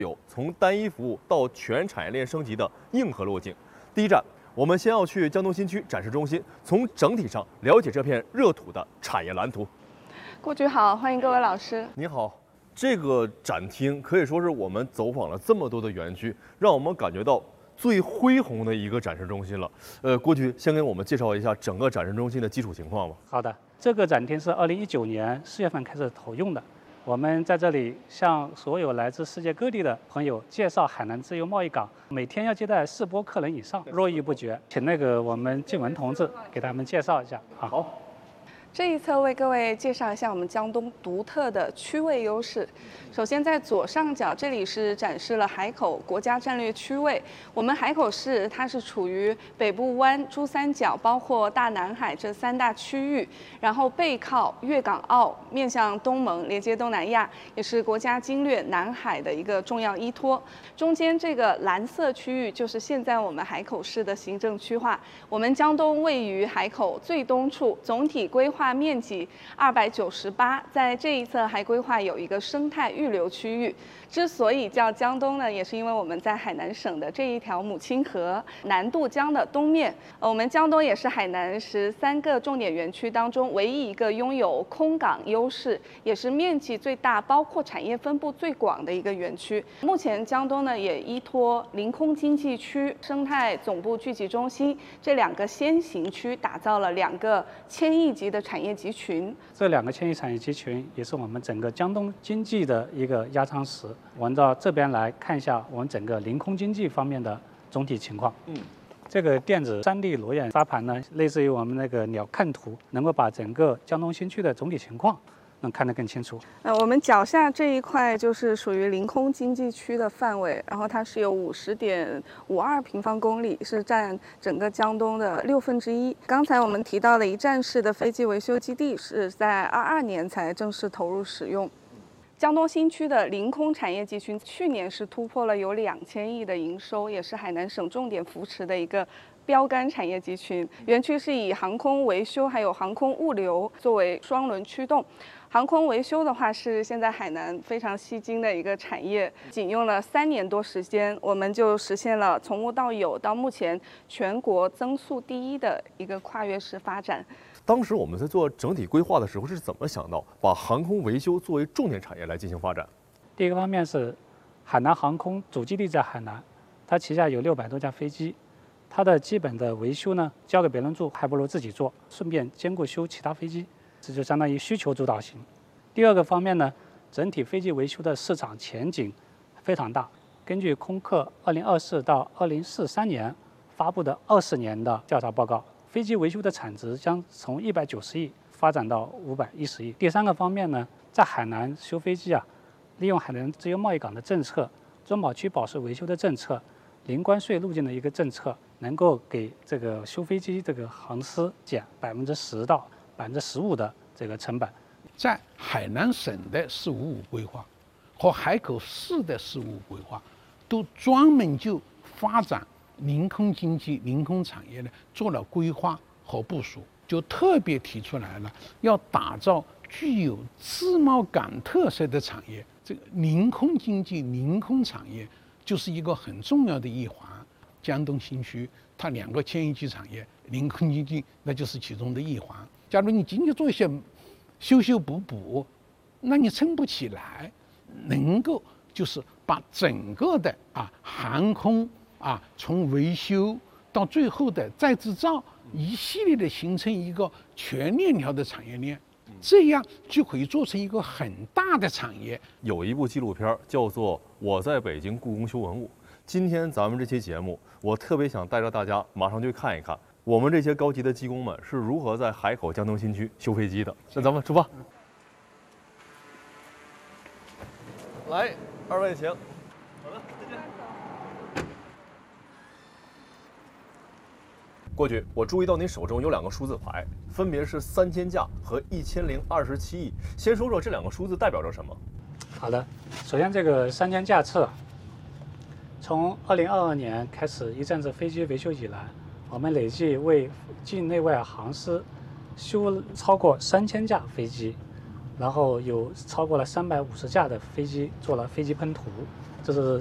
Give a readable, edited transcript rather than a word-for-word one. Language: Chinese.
有从单一服务到全产业链升级的硬核路径。第一站，我们先要去江东新区展示中心，从整体上了解这片热土的产业蓝图。 顾局好，欢迎各位老师。 你好，这个展厅可以说是我们走访了这么多的园区，让我们感觉到最恢宏的一个展示中心了。郭局先给我们介绍一下整个展示中心的基础情况吧。 好的，这个展厅是2019年4月份开始投用的。我们在这里向所有来自世界各地的朋友介绍海南自由贸易港，每天要接待4波客人以上，络绎不绝。请我们静文同志给他们介绍一下。 好。 这一侧为各位介绍一下我们江东独特的区位优势。首先，在左上角这里是展示了海口国家战略区位。我们海口市它是处于北部湾、珠三角，包括大南海这3大区域，然后背靠粤港澳，面向东盟，连接东南亚，也是国家经略南海的一个重要依托。中间这个蓝色区域就是现在我们海口市的行政区划。我们江东位于海口最东处，总体规划面积298，在这一侧还规划有一个生态预留区域。之所以叫江东呢，也是因为我们在海南省的这一条母亲河南渡江的东面。我们江东也是海南13个重点园区当中唯一一个拥有空港优势，也是面积最大、包括产业分布最广的一个园区。目前江东呢也依托临空经济区、生态总部聚集中心这2个先行区，打造了2个1000亿级的产业集群。 这2个1000亿产业集群也是我们整个江东经济的一个压舱石。我们到这边来看一下我们整个临空经济方面的总体情况。这个电子3D 裸眼沙盘呢，类似于我们那个鸟瞰图，能够把整个江东新区的总体情况能看得更清楚。 我们脚下这一块就是属于临空经济区的范围，然后它是有50.52平方公里，是占整个江东的1/6。刚才我们提到的一站式的飞机维修基地是在22年才正式投入使用。江东新区的临空产业集群去年是突破了有2000亿的营收，也是海南省重点扶持的一个标杆产业集群。园区是以航空维修还有航空物流作为双轮驱动。航空维修的话是现在海南非常吸睛的一个产业，仅用了3年多时间，我们就实现了从无到有，到目前全国增速第1的一个跨越式发展。 当时我们在做整体规划的时候是怎么想到把航空维修作为重点产业来进行发展？ 第一个方面是海南航空主基地在海南，它旗下有600多架飞机，它的基本的维修呢交给别人做还不如自己做，顺便兼顾修其他飞机，这就相当于需求主导型。第二个方面呢，整体飞机维修的市场前景非常大。根据空客2024到2043年发布的20年的调查报告，飞机维修的产值将从190亿发展到510亿。第3个方面呢，在海南修飞机利用海南自由贸易港的政策、中保区保税维修的政策、零关税路径的一个政策，能够给这个修飞机这个航司减10%到15%的这个成本。 在海南省的“455”规划和海口市的“455”规划，都专门就发展临空经济、临空产业呢做了规划和部署，就特别提出来了，要打造具有自贸港特色的产业。这个临空经济、临空产业就是一个很重要的一环。江东新区它2个1000亿级产业，临空经济那就是其中的一环。假如你仅仅做一些修补，那你撑不起来。能够就是把整个的航空从维修到最后的再制造一系列的形成一个全链条的产业链，这样就可以做成一个很大的产业。 有一部纪录片叫做《我在北京故宫修文物》。今天咱们这期节目，我特别想带着大家马上去看一看我们这些高级的技工们是如何在海口江东新区修飞机的。那咱们出发。来，2位请。好的，再见。郭局，我注意到您手中有2个数字牌，分别是3000架和1027亿。先说说这2个数字代表着什么？ 好的，首先这个3000架次，从2022年开始一站式飞机维修以来，我们累计为境内外航司修超过3000架飞机， 然后有超过了350架的飞机做了飞机喷涂，这是